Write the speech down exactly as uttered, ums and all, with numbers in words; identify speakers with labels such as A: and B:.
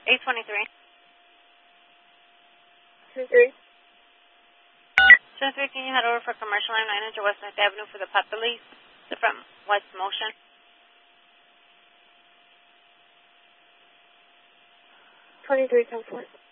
A: eight twenty-three.
B: two three.
A: two three, can you head over for commercial line nine hundred West North Avenue for the pup police? From West Motion.
B: twenty-three ten four.